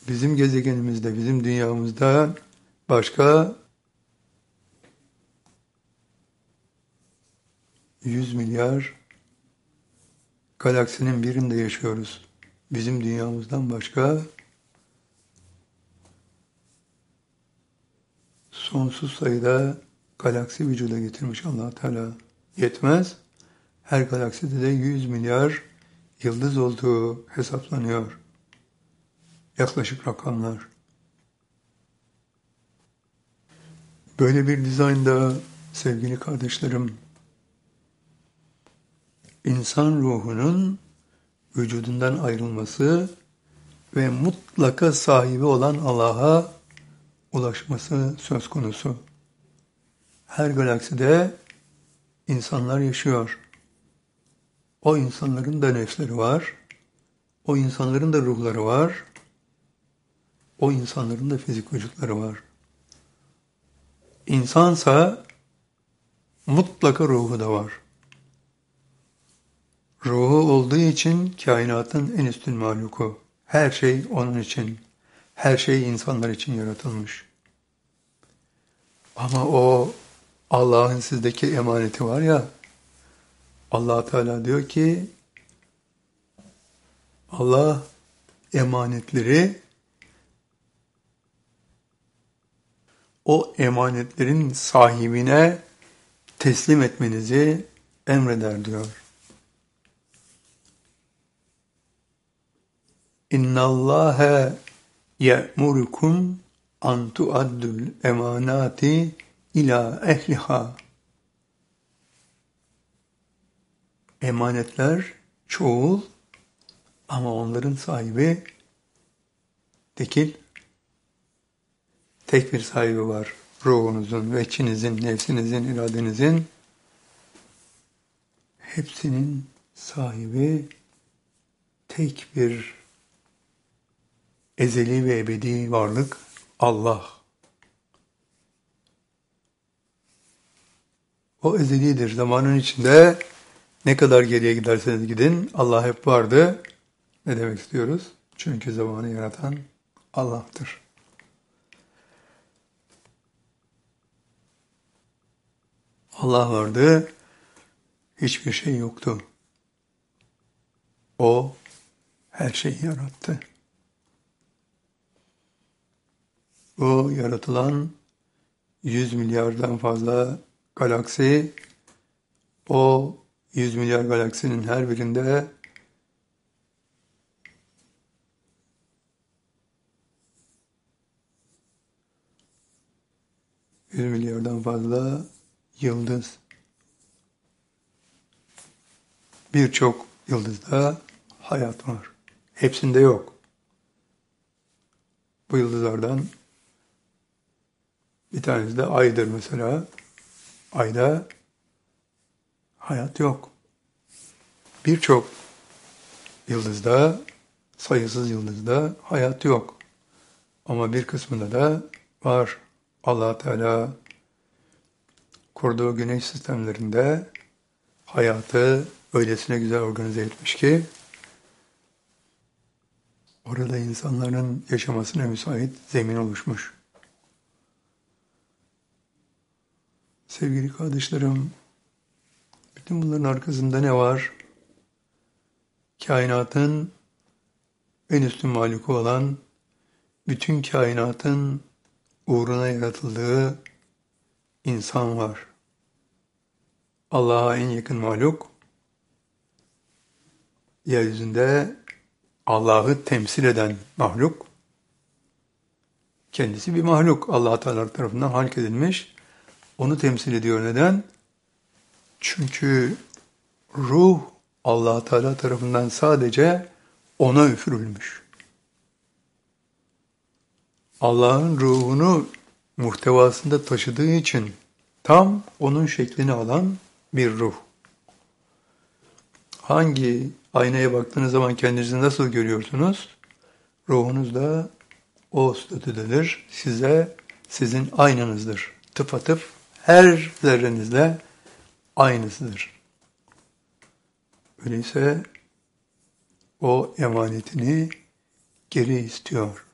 bizim gezegenimizde, bizim dünyamızda başka 100 milyar galaksinin birinde yaşıyoruz. Bizim dünyamızdan başka sonsuz sayıda galaksi vücuda getirmiş Allah Teala. Yetmez. Her galakside de 100 milyar yıldız olduğu hesaplanıyor. Yaklaşık rakamlar. Böyle bir dizaynda sevgili kardeşlerim, insan ruhunun vücudundan ayrılması ve mutlaka sahibi olan Allah'a ulaşması söz konusu. Her galakside insanlar yaşıyor. O insanların da nefsleri var. O insanların da ruhları var. O insanların da fizik vücutları var. İnsansa mutlaka ruhu da var. Ruhu olduğu için kainatın en üstün mahluku. Her şey onun için. Her şey insanlar için yaratılmış. Ama o Allah'ın sizdeki emaneti var ya, Allah Teala diyor ki, Allah emanetleri o emanetlerin sahibine teslim etmenizi emreder diyor. İnna Allaha ye'murukum an tu'addul emanati ila ehliha. Emanetler çoğul ama onların sahibi tekil, tek bir sahibi var. Ruhunuzun, veçinizin, nefsinizin, iradenizin hepsinin sahibi tek bir ezeli ve ebedi varlık Allah. O ezelidir. Zamanın içinde ne kadar geriye giderseniz gidin Allah hep vardı. Ne demek istiyoruz? Çünkü zamanı yaratan Allah'tır. Allah vardı, hiçbir şey yoktu. O her şeyi yarattı. O yaratılan 100 milyardan fazla galaksi, o 100 milyar galaksinin her birinde yüz milyardan fazla yıldız. Birçok yıldızda hayat var. Hepsinde yok. Bu yıldızlardan bir tanesi de Ay'dır mesela. Ay'da hayat yok. Birçok yıldızda, sayısız yıldızda hayat yok. Ama bir kısmında da var. Allah Teala kurduğu güneş sistemlerinde hayatı öylesine güzel organize etmiş ki orada insanların yaşamasına müsait zemin oluşmuş. Sevgili kardeşlerim, bütün bunların arkasında ne var? Kainatın en üstün mahluku olan, bütün kainatın uğruna yaratıldığı insan var. Allah'a en yakın mahluk, yeryüzünde Allah'ı temsil eden mahluk, kendisi bir mahluk. Allah Teala tarafından halk edilmiş, onu temsil ediyor. Neden? Çünkü ruh Allah Teala tarafından sadece ona üfürülmüş. Allah'ın ruhunu muhtevasında taşıdığı için tam onun şeklini alan bir ruh. Hangi aynaya baktığınız zaman kendinizi nasıl görüyorsunuz? Ruhunuz da o statüdedir. Sizin aynanızdır. Tıpatıp her zerrenizle aynısıdır. Öyleyse o emanetini geri istiyor.